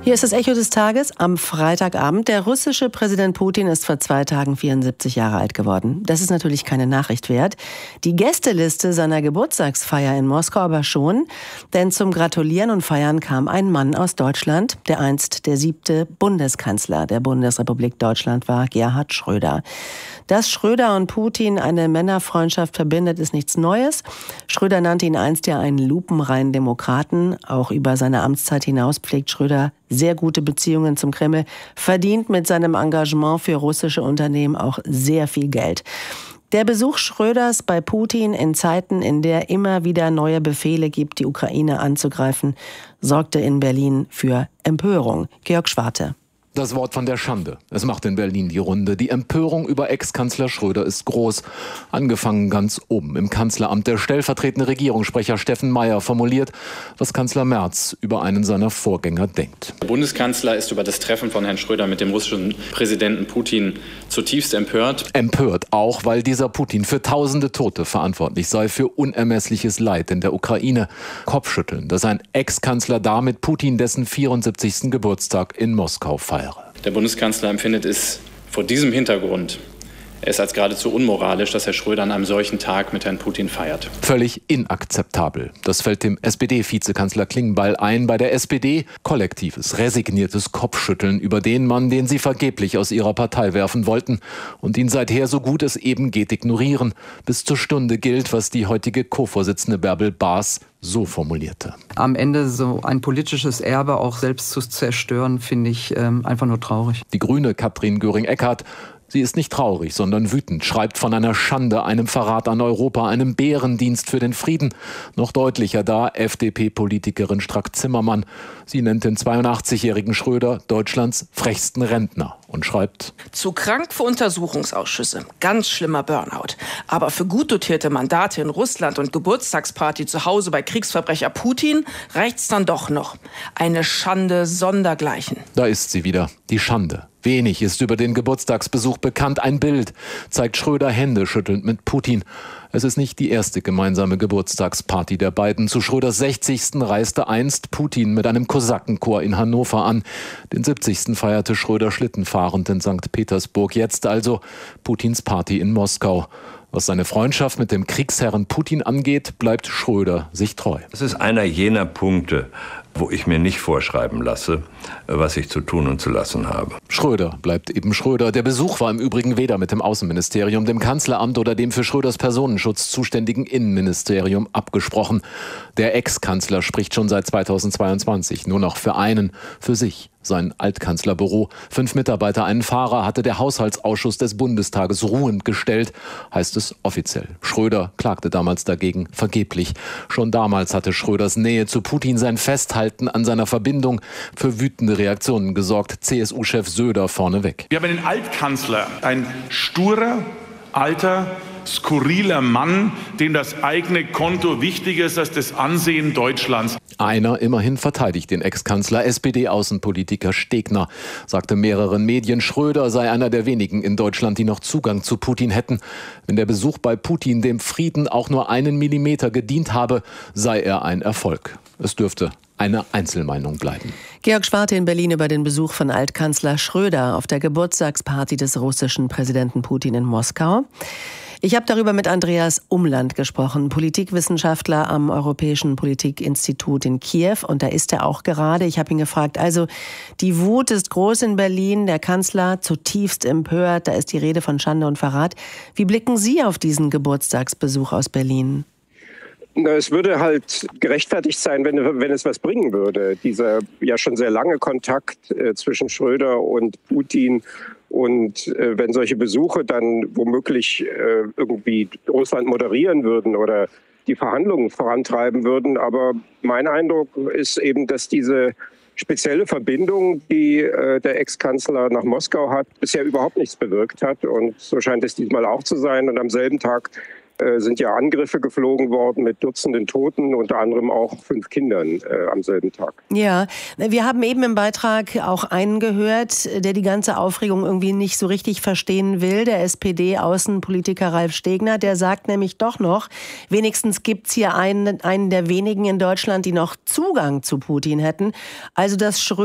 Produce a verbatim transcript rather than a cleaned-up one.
Hier ist das Echo des Tages am Freitagabend. Der russische Präsident Putin ist vor zwei Tagen vierundsiebzig Jahre alt geworden. Das ist natürlich keine Nachricht wert. Die Gästeliste seiner Geburtstagsfeier in Moskau aber schon. Denn zum Gratulieren und Feiern kam ein Mann aus Deutschland, der einst der siebte Bundeskanzler der Bundesrepublik Deutschland war, Gerhard Schröder. Dass Schröder und Putin eine Männerfreundschaft verbindet, ist nichts Neues. Schröder nannte ihn einst ja einen lupenreinen Demokraten. Auch über seine Amtszeit hinaus pflegt Schröder sehr gute Beziehungen zum Kreml, verdient mit seinem Engagement für russische Unternehmen auch sehr viel Geld. Der Besuch Schröders bei Putin in Zeiten, in der immer wieder neue Befehle gibt, die Ukraine anzugreifen, sorgte in Berlin für Empörung. Georg Schwarte. Das Wort von der Schande. Es macht in Berlin die Runde. Die Empörung über Ex-Kanzler Schröder ist groß. Angefangen ganz oben im Kanzleramt. Der stellvertretende Regierungssprecher Steffen Mayer formuliert, was Kanzler Merz über einen seiner Vorgänger denkt. Der Bundeskanzler ist über das Treffen von Herrn Schröder mit dem russischen Präsidenten Putin zutiefst empört. Empört auch, weil dieser Putin für tausende Tote verantwortlich sei, für unermessliches Leid in der Ukraine. Kopfschütteln, dass ein Ex-Kanzler damit Putin dessen vierundsiebzigsten Geburtstag in Moskau feiert. Der Bundeskanzler empfindet es vor diesem Hintergrund es als geradezu unmoralisch, dass Herr Schröder an einem solchen Tag mit Herrn Putin feiert. Völlig inakzeptabel. Das fällt dem S P D-Vizekanzler Klingbeil ein. Bei der S P D kollektives, resigniertes Kopfschütteln über den Mann, den sie vergeblich aus ihrer Partei werfen wollten und ihn seither so gut es eben geht ignorieren. Bis zur Stunde gilt, was die heutige Co-Vorsitzende Bärbel Baas so formulierte. Am Ende so ein politisches Erbe auch selbst zu zerstören, finde ich ähm, einfach nur traurig. Die Grüne Katrin Göring-Eckardt, sie ist nicht traurig, sondern wütend, schreibt von einer Schande, einem Verrat an Europa, einem Bärendienst für den Frieden. Noch deutlicher da F D P-Politikerin Strack-Zimmermann. Sie nennt den zweiundachtzigjährigen Schröder Deutschlands frechsten Rentner und schreibt: Zu krank für Untersuchungsausschüsse, ganz schlimmer Burnout. Aber für gut dotierte Mandate in Russland und Geburtstagsparty zu Hause bei Kriegsverbrecher Putin reicht's dann doch noch. Eine Schande sondergleichen. Da ist sie wieder, die Schande. Wenig ist über den Geburtstagsbesuch bekannt. Ein Bild zeigt Schröder händeschüttelnd mit Putin. Es ist nicht die erste gemeinsame Geburtstagsparty der beiden. Zu Schröders sechzigsten reiste einst Putin mit einem Kosakenchor in Hannover an. Den siebzigsten feierte Schröder schlittenfahrend in Sankt Petersburg. Jetzt also Putins Party in Moskau. Was seine Freundschaft mit dem Kriegsherren Putin angeht, bleibt Schröder sich treu. Das ist einer jener Punkte, wo ich mir nicht vorschreiben lasse, was ich zu tun und zu lassen habe. Schröder bleibt eben Schröder. Der Besuch war im Übrigen weder mit dem Außenministerium, dem Kanzleramt oder dem für Schröders Personenschutz zuständigen Innenministerium abgesprochen. Der Ex-Kanzler spricht schon seit zweitausendzweiundzwanzig nur noch für einen, für sich. Sein Altkanzlerbüro. Fünf Mitarbeiter, einen Fahrer hatte der Haushaltsausschuss des Bundestages ruhend gestellt, heißt es offiziell. Schröder klagte damals dagegen vergeblich. Schon damals hatte Schröders Nähe zu Putin, sein Festhalten an seiner Verbindung für wütende Reaktionen gesorgt. C S U-Chef Söder vorneweg. Wir haben einen Altkanzler, ein sturer, alter, skurriler Mann, dem das eigene Konto wichtiger ist als das Ansehen Deutschlands. Einer immerhin verteidigt den Ex-Kanzler. S P D-Außenpolitiker Stegner sagte mehreren Medien, Schröder sei einer der wenigen in Deutschland, die noch Zugang zu Putin hätten. Wenn der Besuch bei Putin dem Frieden auch nur einen Millimeter gedient habe, sei er ein Erfolg. Es dürfte eine Einzelmeinung bleiben. Georg Schwarte in Berlin über den Besuch von Altkanzler Schröder auf der Geburtstagsparty des russischen Präsidenten Putin in Moskau. Ich habe darüber mit Andreas Umland gesprochen, Politikwissenschaftler am Europäischen Politikinstitut in Kiew. Und da ist er auch gerade. Ich habe ihn gefragt, also die Wut ist groß in Berlin, der Kanzler zutiefst empört, da ist die Rede von Schande und Verrat. Wie blicken Sie auf diesen Geburtstagsbesuch aus Berlin? Es würde halt gerechtfertigt sein, wenn, wenn es was bringen würde. Dieser ja schon sehr lange Kontakt äh, zwischen Schröder und Putin. Und äh, wenn solche Besuche dann womöglich äh, irgendwie Russland moderieren würden oder die Verhandlungen vorantreiben würden. Aber mein Eindruck ist eben, dass diese spezielle Verbindung, die äh, der Ex-Kanzler nach Moskau hat, bisher überhaupt nichts bewirkt hat. Und so scheint es diesmal auch zu sein. Und am selben Tag äh, sind ja Angriffe geflogen worden mit Dutzenden Toten, unter anderem auch fünf Kindern äh, am selben Tag. Ja, wir haben eben im Beitrag auch einen gehört, der die ganze Aufregung irgendwie nicht so richtig verstehen will, der S P D-Außenpolitiker Ralf Stegner, der sagt nämlich doch noch, wenigstens gibt's hier einen, einen der wenigen in Deutschland, die noch Zugang zu Putin hätten. Also dass Schröder